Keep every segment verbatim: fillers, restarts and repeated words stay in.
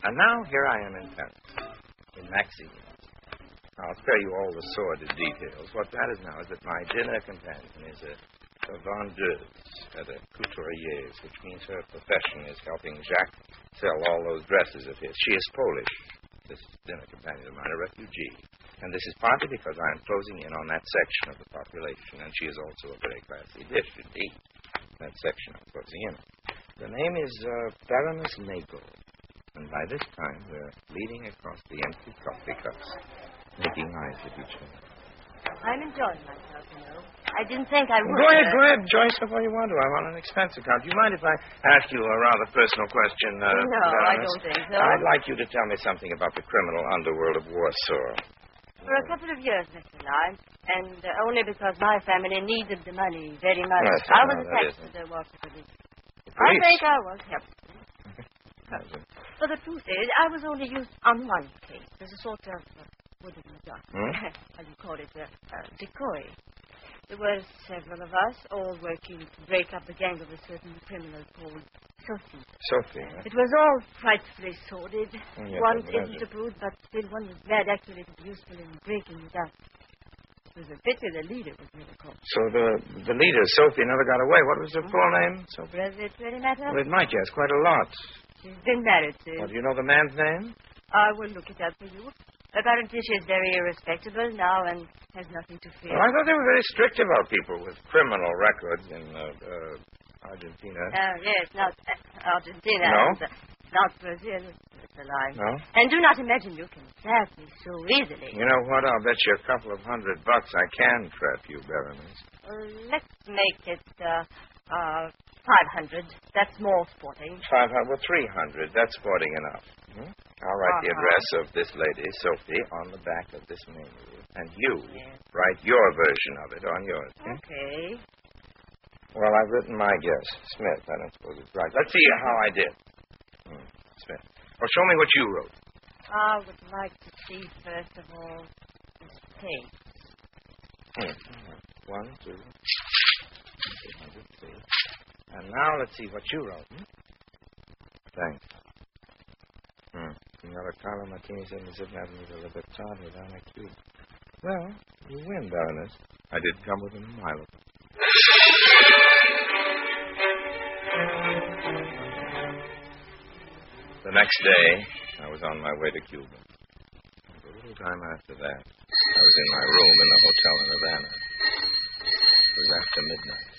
And now here I am in Paris, in Maxime. I'll spare you all the sordid details. What matters now is that my dinner companion is a, a vendeuse at a couturier's, which means her profession is helping Jacques sell all those dresses of his. She is Polish, this dinner companion of mine, a refugee. And this is partly because I am closing in on that section of the population, and she is also a very classy dish, indeed. That section I'm closing in on. The name is uh, Baroness Nagle, and by this time we're leading across the empty coffee cups, making eyes at each other. I'm enjoying myself, you know. I didn't think I would. Go ahead, go ahead. Enjoy yourself all you want to. I'm on an expense account. Do you mind if I ask you a rather personal question? Uh, no, I Baroness? don't think so. I'd like you to tell me something about the criminal underworld of Warsaw. For a couple of years, Mister Lyme, and uh, only because my family needed the money very much. Yes, I I was know that attached is. to the Warsaw police. The I police? think I was helped. But the truth is, I was only used on one case as a sort of, uh, what do you call Hmm? How do you call it, a uh, uh, decoy. There were several of us, all working to break up the gang of a certain criminal called Sophie. Sophie. Huh? It was all frightfully sordid. Mm, yes, one I isn't imagine. to prove, but still one was glad actually it was useful in breaking it up. It was a pity the leader was never caught. So the the leader, Sophie, never got away. What was her full name, Sophie? Does it really matter? Well, it might, yes, quite a lot. She's been married to. Well, do you know the man's name? I will look it up for you. Apparently she's very irrespectable now and has nothing to fear. Well, I thought they were very strict about people with criminal records in uh, uh, Argentina. Uh, yes, not uh, Argentina. No? And, uh, not Brazil. It's a lie. No? And do not imagine you can trap me so easily. You know what? I'll bet you a couple of hundred bucks I can trap you, Baroness. Uh, let's make it uh, uh, five hundred. That's more sporting. Five hundred, well, three hundred. That's sporting enough. Hmm? I'll write the Uh-huh. address of this lady, Sophie, on the back of this menu. And you Yes. write your version of it on yours. Hmm? Okay. Well, I've written my guess. Smith, I don't suppose it's right. Let's see how I did. Hmm. Smith. Well, show me what you wrote. I would like to see, first of all, this tape. Hmm. One, two, three hundred, three. And now let's see what you wrote. Hmm? Thanks. Hmm. Signora Carlo Martini, seventy-seven Avenue de Libertad, Havana, Cuba. Well, you win, Baroness. I did come within a mile of it. The next day, I was on my way to Cuba. And a little time after that, I was in my room in the hotel in Havana. It was after midnight.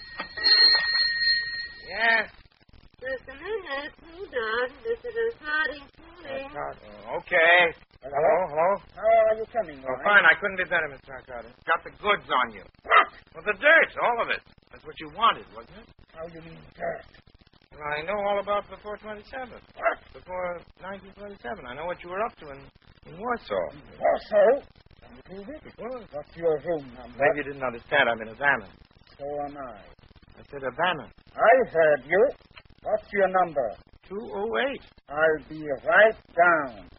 Yes? Just a minute. Hold on. This is Harding calling. Oh, okay. Hello, hello? How are you coming, Oh, Warren? fine. I couldn't be better, Mister Arcady. Got the goods on you. What? Well, the dirt, all of it. That's what you wanted, wasn't it? How do you mean dirt? Well, I know all about before twenty-seven. What? Before nineteen twenty-seven. I know what you were up to in, in Warsaw. Also, can you prove it? Well, What's your room number? maybe you didn't understand. I'm in Havana. So am I. I said Havana. I heard you. What's your number? two oh eight. I'll be right down.